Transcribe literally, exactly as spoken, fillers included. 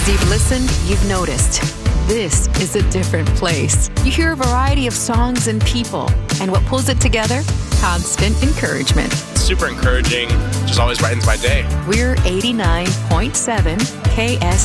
As you've listened, you've noticed. This is a different place. You hear a variety of songs and people. And what pulls it together? Constant encouragement. Super encouraging. Just always brightens my day. We're eighty-nine point seven K S